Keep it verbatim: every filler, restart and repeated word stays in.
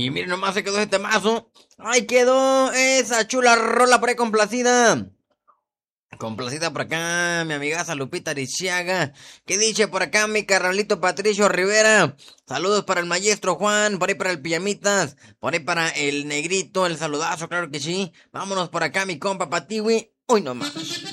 Y miren nomás se quedó este mazo. ¡Ay, quedó esa chula rola por ahí complacida! Complacida por acá, mi amigaza Lupita Ariziaga. ¿Qué dice por acá mi carnalito Patricio Rivera? Saludos para el maestro Juan, por ahí para el Pijamitas, por ahí para el Negrito, el saludazo, claro que sí. Vámonos por acá, mi compa Patiwi. Hoy nomás.